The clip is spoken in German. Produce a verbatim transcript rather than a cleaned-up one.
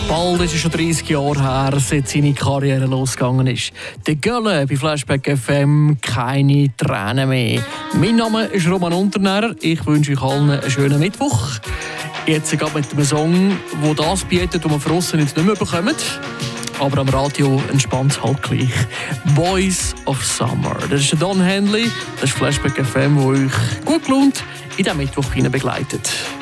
Bald ist es schon dreißig Jahre her, seit seine Karriere losgegangen ist. Der Gölle bei Flashback F M, keine Tränen mehr. Mein Name ist Roman Unternährer. Ich wünsche euch allen einen schönen Mittwoch. Jetzt geht mit einem Song, der das bietet, was wir von aussen jetzt nicht mehr bekommen. Aber am Radio entspannt es halt gleich. Boys of Summer. Das ist der Don Henley. Das ist Flashback F M, der euch gut gelohnt in diesen Mittwoch begleitet.